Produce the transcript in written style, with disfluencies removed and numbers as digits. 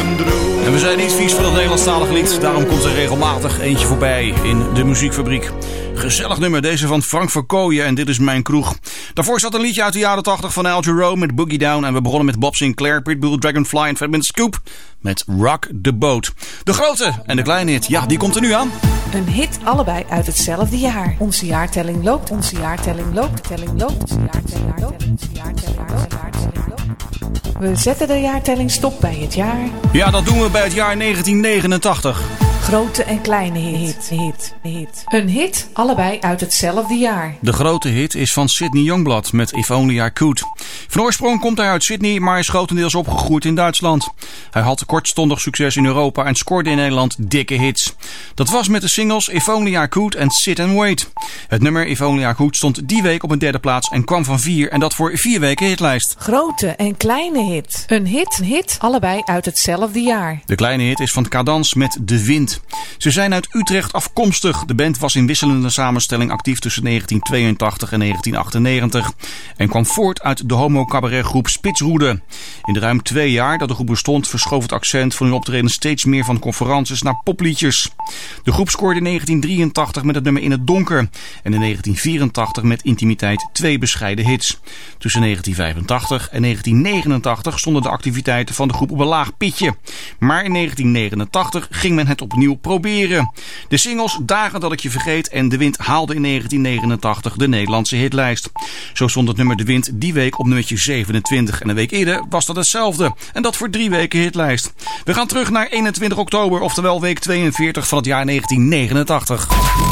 een droom. En we zijn niet vies van het Nederlandstalig lied. Daarom komt er regelmatig eentje voorbij in de muziekfabriek. Gezellig nummer, deze van Frank Verkooyen en dit is Mijn Kroeg. Daarvoor zat een liedje uit de jaren 80 van Al Jarreau met Boogie Down. En we begonnen met Bob Sinclair, Pitbull, Dragonfly en Fatman Scoop met Rock the Boat. De grote en de kleine hit, ja, die komt er nu aan. Een hit allebei uit hetzelfde jaar. Onze jaartelling loopt, onze jaartelling loopt, de telling loopt, onze jaartelling loopt, onze jaartelling loopt. We zetten de jaartelling stop bij het jaar. Ja, dat doen we bij het jaar 1989. Grote en kleine hit. Een hit, allebei uit hetzelfde jaar. De grote hit is van Sidney Youngblood met If Only I Could. Van oorsprong komt hij uit Sydney, maar is grotendeels opgegroeid in Duitsland. Hij had kortstondig succes in Europa en scoorde in Nederland dikke hits. Dat was met de singles If Only I Could en Sit and Wait. Het nummer If Only I Could stond die week op een derde plaats en kwam van 4 en dat voor 4 weken hitlijst. Grote en kleine hit. Een hit, allebei uit hetzelfde jaar. De kleine hit is van Cadans met De Wind. Ze zijn uit Utrecht afkomstig. De band was in wisselende samenstelling actief tussen 1982 en 1998 en kwam voort uit de homo-cabaretgroep Spitsroede. In de ruim 2 jaar dat de groep bestond verschoof het accent van hun optreden steeds meer van conferences naar popliedjes. De groep scoorde in 1983 met het nummer In het Donker en in 1984 met Intimiteit 2 bescheiden hits. Tussen 1985 en 1989 stonden de activiteiten van de groep op een laag pitje. Maar in 1989 ging men het opnieuw proberen. De singles Dagen dat ik je vergeet en De Wind haalden in 1989 de Nederlandse hitlijst. Zo stond het nummer De Wind die week op nummertje 27 en een week eerder was dat hetzelfde. En dat voor 3 weken hitlijst. We gaan terug naar 21 oktober, oftewel week 42 van het jaar 1989.